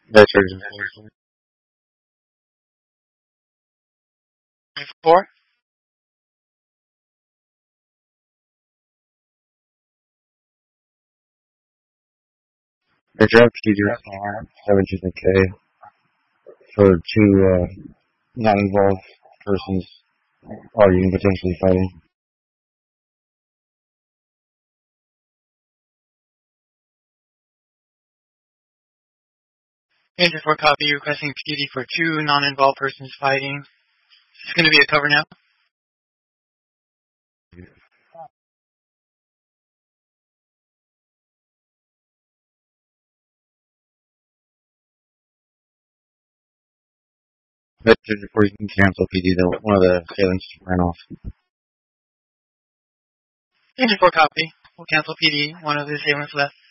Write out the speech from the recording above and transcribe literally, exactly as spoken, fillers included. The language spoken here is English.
That's right. Four. The draft procedure averages a K for two uh, non-involved persons arguing, potentially fighting. Agent four copy requesting P D for two non-involved persons fighting. It's going to be a cover now. That's before you can cancel P D, though. One of the assailants ran off. Agent four copy. We'll cancel P D. One of the assailants left.